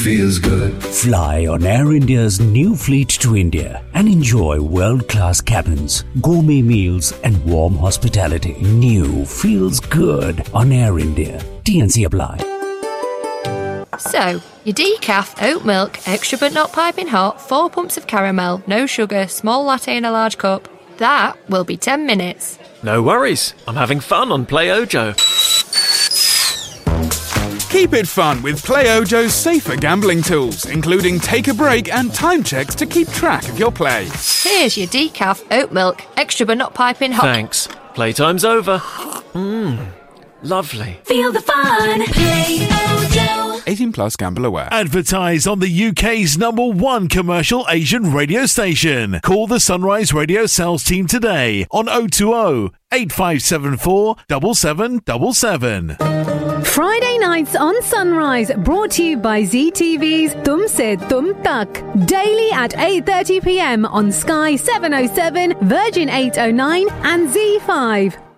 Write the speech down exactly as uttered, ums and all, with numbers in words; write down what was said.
Feels good. Fly on Air India's new fleet to India and enjoy world-class cabins, gourmet meals and warm hospitality. New feels good on Air India. T N C apply. So, your decaf, oat milk, extra but not piping hot, four pumps of caramel, no sugar, small latte in a large cup. That will be ten minutes. No worries. I'm having fun on Play Ojo. Keep it fun with Play Ojo's safer gambling tools, including take a break and time checks to keep track of your play. Here's your decaf, oat milk, extra but not piping hot. Thanks. Playtime's over. Mmm. Lovely. Feel the fun. Play Ojo. eighteen plus, gamble aware. Advertise on the U K's number one commercial Asian radio station. Call the Sunrise Radio sales team today on oh two oh, eight five seven four, seven seven seven seven. Friday nights on Sunrise, brought to you by Z T V's Tum Se Tum Tak. Daily at eight thirty p m on Sky seven oh seven, Virgin eight oh nine and Z five.